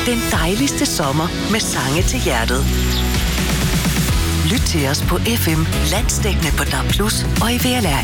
Den dejligste sommer med sange til hjertet. Lyt til os på FM, landsdækkende på DAB+ og i VLR